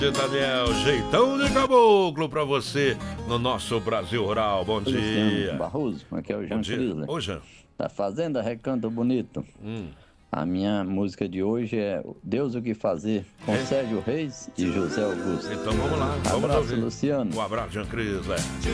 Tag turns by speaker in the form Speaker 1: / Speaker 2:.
Speaker 1: Daniel, jeitão de caboclo pra você no nosso Brasil Rural. Bom dia.
Speaker 2: Barroso, aqui é o Jean Crisler.
Speaker 1: Ô, Jean.
Speaker 2: Da Fazenda Recanto Bonito. A minha música de hoje é Deus o que Fazer, com Sérgio Reis e José Augusto.
Speaker 1: Então vamos lá. Vamos
Speaker 2: Abraço,
Speaker 1: ouvir.
Speaker 2: Luciano.
Speaker 1: Um abraço, Jean Crisler.